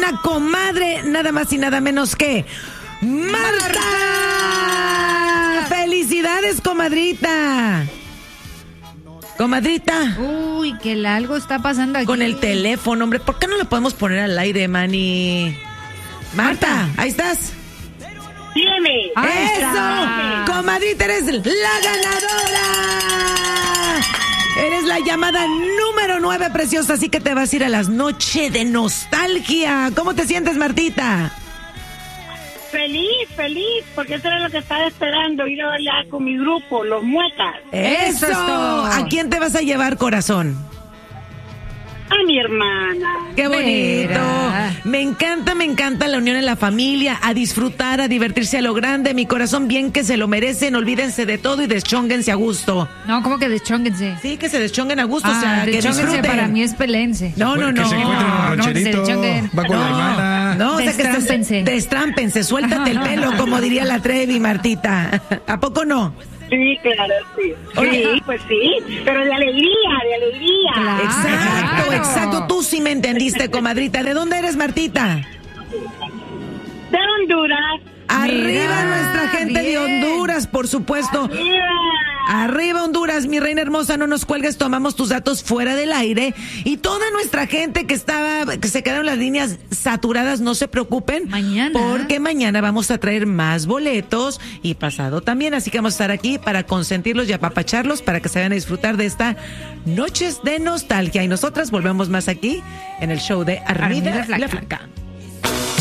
una comadre, nada más y nada menos que Marta. ¡Felicidades, comadrita! Comadrita. Uy, que algo está pasando aquí. Con el teléfono, hombre. ¿Por qué no lo podemos poner al aire, Manny? Marta, ahí estás. Dígame. ¡Eso! Comadrita, eres la ganadora. Eres la llamada número 9, preciosa. Así que te vas a ir a las noches de nostalgia. ¿Cómo te sientes, Martita? Feliz, porque eso era lo que estaba esperando, ir a bailar con mi grupo, los Muecas. ¡Eso! ¿A quién te vas a llevar, corazón? A mi hermana. ¡Qué bonito! Mira. Me encanta la unión en la familia, a disfrutar, a divertirse a lo grande. Mi corazón, bien que se lo merecen, olvídense de todo y deschónguense a gusto. No, ¿cómo que deschónguense? Sí, que se deschonguen a gusto, o sea, que deschónguense disfruten. para mí es pelense. No. Que se encuentren un rancherito, deschonguen. va con la hermana. No, o sea que Destrámpense. destrámpense, suéltate el pelo, como diría la Trevi, Martita. ¿A poco no? Sí, claro, sí. Sí, pues sí, pero de alegría. Claro. Exacto. Tú sí me entendiste, comadrita. ¿De dónde eres, Martita? De Honduras. Arriba Mira, nuestra gente de bien. Honduras, por supuesto. Arriba Honduras, mi reina hermosa, no nos cuelgues, tomamos tus datos fuera del aire. Y toda nuestra gente que se quedaron las líneas saturadas, no se preocupen. Mañana. Porque mañana vamos a traer más boletos y pasado también. Así que vamos a estar aquí para consentirlos y apapacharlos para que se vayan a disfrutar de esta Noches de Nostalgia. Y nosotras volvemos más aquí en el show de Armida la Flaca.